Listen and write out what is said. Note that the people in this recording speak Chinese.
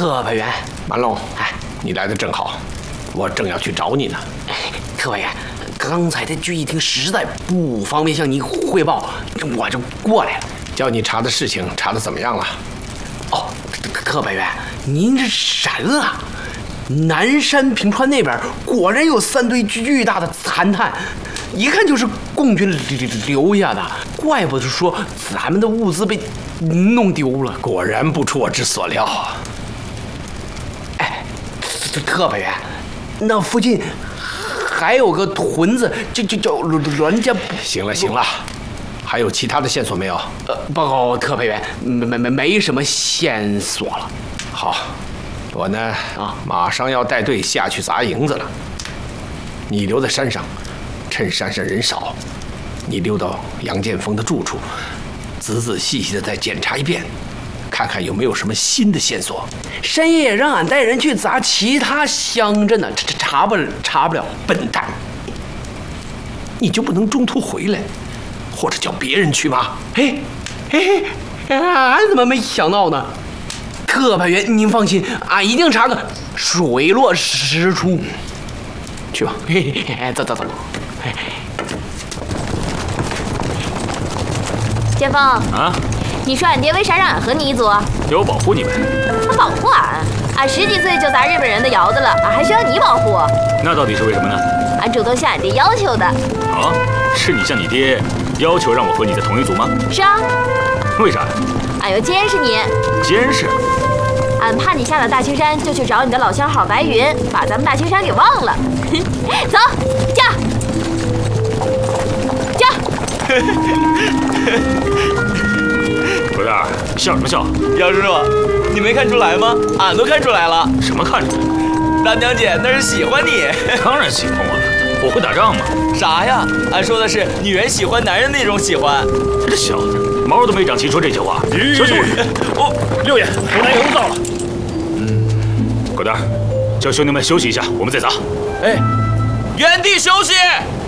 特派员， 马龙，你来的正好，我正要去找你呢。 特派员，刚才的聚义厅实在不方便向你汇报，我就过来了。 叫你查的事情查得怎么样了？ 哦，特派员，您这神了！南山平川那边果然有3堆巨大的残炭，一看就是共军留下的，怪不得说咱们的物资被弄丢了。 果然不出我之所料。 特派员，那附近还有个屯子，就叫栾家。 行了，还有其他的线索没有？ 报告特派员，没什么线索了。 好，我呢马上要带队下去砸营子了。你留在山上，趁山上人少，你溜到杨建锋的住处，仔仔细细的再检查一遍，看看有没有什么新的线索。 山爷也让俺带人去砸其他乡镇呢，查不了。 笨蛋，你就不能中途回来，或者叫别人去吗？ 俺怎么没想到呢？特派员，您放心，俺一定查个水落石出。 去吧， 走。 建锋啊， 你说俺爹为啥让俺和你一组？ 要保护你们。 他保护俺？俺10几岁就砸日本人的窑子了，俺还需要你保护？ 那到底是为什么呢？ 俺主动向俺爹要求的。 啊，是你向你爹要求让我和你在同一组吗？ 是啊。 为啥？ 俺要监视你。 监视？ 俺怕你下了大青山就去找你的老相好白云，把咱们大青山给忘了。走，驾！ 狗蛋儿，笑什么笑？ 姚叔叔，你没看出来吗？俺都看出来了。 什么看出来？ 大娘姐那是喜欢你。 当然喜欢我了，我会打仗吗？ 啥呀？俺说的是女人喜欢男人那种喜欢。 这小子毛都没长齐说这句话。小心我！ 六爷，我来营造了。 狗蛋儿，叫兄弟们休息一下，我们再砸。 原地休息。